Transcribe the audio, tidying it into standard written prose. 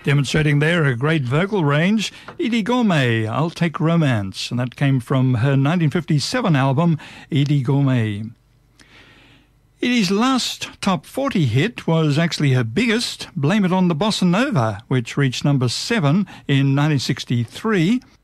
Demonstrating there a great vocal range, Edie Gourmet, I'll Take Romance, and that came from her 1957 album, Edie Gourmet. Edie's last top 40 hit was actually her biggest, Blame It on the Bossa Nova, which reached number 7 in 1963.